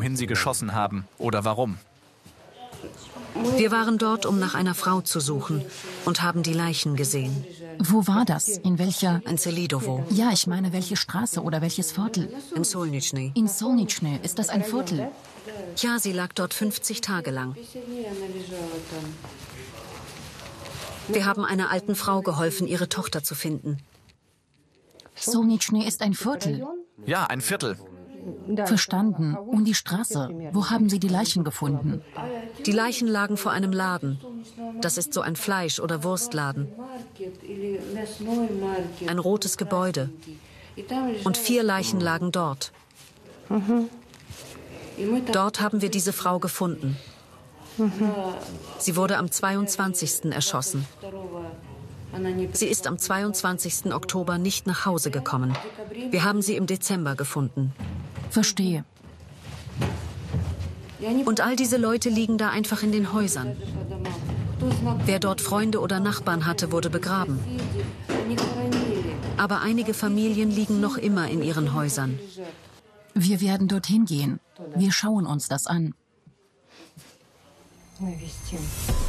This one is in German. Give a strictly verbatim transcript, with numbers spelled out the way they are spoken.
wohin sie geschossen haben oder warum. Wir waren dort, um nach einer Frau zu suchen und haben die Leichen gesehen. Wo war das? In welcher? In Selidovo. Ja, ich meine, welche Straße oder welches Viertel? In Solnitschny. In Solnitschny. Ist das ein Viertel? Ja, sie lag dort fünfzig Tage lang. Wir haben einer alten Frau geholfen, ihre Tochter zu finden. Solnitschny ist ein Viertel. Ja, ein Viertel. Verstanden. Und die Straße? Wo haben Sie die Leichen gefunden? Die Leichen lagen vor einem Laden. Das ist so ein Fleisch- oder Wurstladen. Ein rotes Gebäude. Und vier Leichen lagen dort. Dort haben wir diese Frau gefunden. Sie wurde am zweiundzwanzigsten erschossen. Sie ist am zweiundzwanzigsten Oktober nicht nach Hause gekommen. Wir haben sie im Dezember gefunden. Verstehe. Und all diese Leute liegen da einfach in den Häusern. Wer dort Freunde oder Nachbarn hatte, wurde begraben. Aber einige Familien liegen noch immer in ihren Häusern. Wir werden dorthin gehen. Wir schauen uns das an.